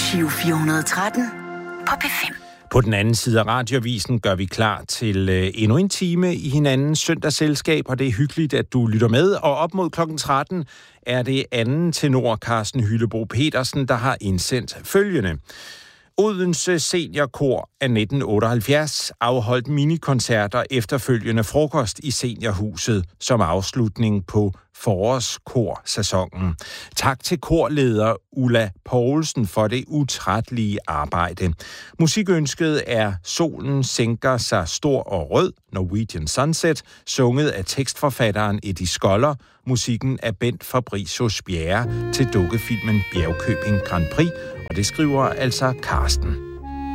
Giro 413 på P5. På den anden side af Radioavisen gør vi klar til endnu en time i hinandens søndagsselskab, og det er hyggeligt, at du lytter med. Og op mod klokken 13 er det anden tenor Carsten Hyllebo Petersen, der har indsendt følgende. Odense Seniorkor af 1978 afholdt minikoncerter efterfølgende frokost i Seniorhuset som afslutning på forårskorsæsonen. Tak til korleder Ulla Poulsen for det utrættelige arbejde. Musikønsket er Solen sænker sig stor og rød, Norwegian Sunset, sunget af tekstforfatteren Eddie Skoller. Musikken er Bent Fabricius Bjerre til dukkefilmen Bjergkøbing Grand Prix, og det skriver altså Carsten.